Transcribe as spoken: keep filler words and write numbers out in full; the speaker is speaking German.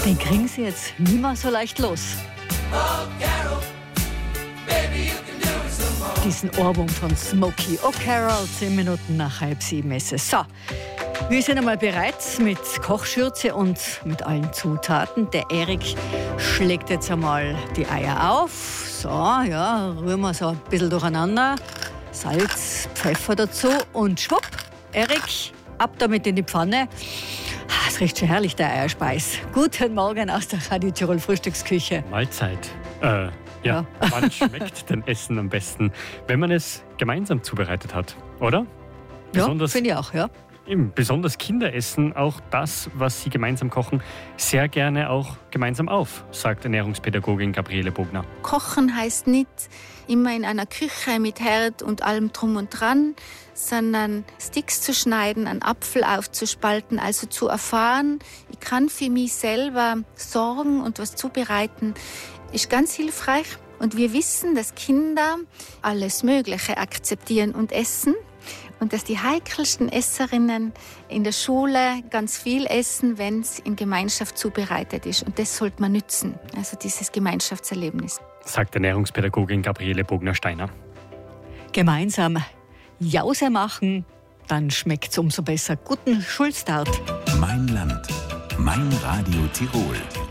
Den kriegen sie jetzt nicht mehr so leicht los. Diesen Ohrwurm von Smokey O'Carroll, zehn Minuten nach halb sieben ist es. So, wir sind einmal bereit mit Kochschürze und mit allen Zutaten. Der Erik schlägt jetzt einmal die Eier auf. So, ja, rühren wir so ein bisschen durcheinander. Salz, Pfeffer dazu und schwupp, Erik, ab damit in die Pfanne. Es riecht schon herrlich, der Eierspeis. Guten Morgen aus der Radio Tirol Frühstücksküche. Mahlzeit. Äh, ja, ja. Wann schmeckt denn Essen am besten, wenn man es gemeinsam zubereitet hat, oder? Besonders, ja, finde ich auch, ja. Eben, besonders Kinder essen auch das, was sie gemeinsam kochen, sehr gerne auch gemeinsam auf, sagt Ernährungspädagogin Gabriele Bogner. Kochen heißt nicht immer in einer Küche mit Herd und allem drum und dran, sondern Sticks zu schneiden, einen Apfel aufzuspalten, also zu erfahren, ich kann für mich selber sorgen und was zubereiten, ist ganz hilfreich. Und wir wissen, dass Kinder alles Mögliche akzeptieren und essen. Und dass die heikelsten Esserinnen in der Schule ganz viel essen, wenn es in Gemeinschaft zubereitet ist. Und das sollte man nützen, also dieses Gemeinschaftserlebnis. Sagt Ernährungspädagogin Gabriele Bogner-Steiner. Gemeinsam Jause machen, dann schmeckt es umso besser. Guten Schulstart. Mein Land, mein Radio Tirol.